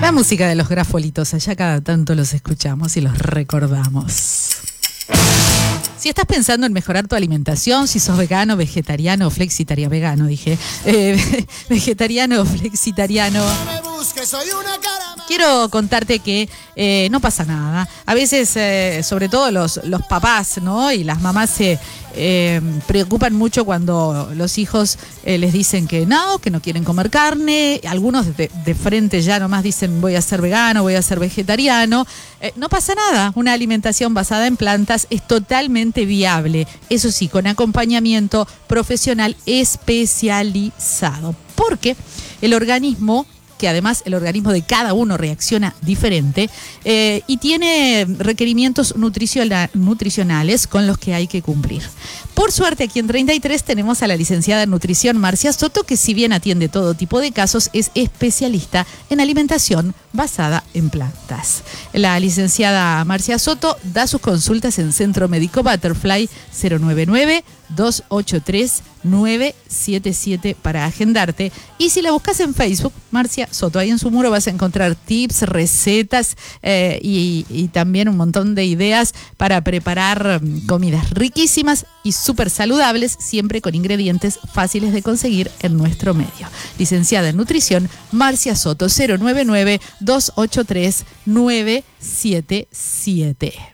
La música de los Grafolitos, allá cada tanto los escuchamos y los recordamos. Si estás pensando en mejorar tu alimentación, si sos vegano, vegetariano o flexitariano, vegano dije, vegetariano o flexitariano, quiero contarte que no pasa nada. A veces, sobre todo los papás, ¿no? Y las mamás se preocupan mucho cuando los hijos les dicen que no quieren comer carne. Algunos de frente ya nomás dicen voy a ser vegano, voy a ser vegetariano. No pasa nada. Una alimentación basada en plantas es totalmente viable. Eso sí, con acompañamiento profesional especializado. Porque el organismo, que además el organismo de cada uno reacciona diferente y tiene requerimientos nutricionales con los que hay que cumplir. Por suerte, aquí en 33 tenemos a la licenciada en nutrición Marcia Soto, que si bien atiende todo tipo de casos, es especialista en alimentación basada en plantas. La licenciada Marcia Soto da sus consultas en Centro Médico Butterfly 099-283-977 para agendarte. Y si la buscas en Facebook, Marcia Soto, ahí en su muro vas a encontrar tips, recetas y también un montón de ideas para preparar comidas riquísimas y súper saludables, siempre con ingredientes fáciles de conseguir en nuestro medio. Licenciada en nutrición, Marcia Soto, 099-283-977.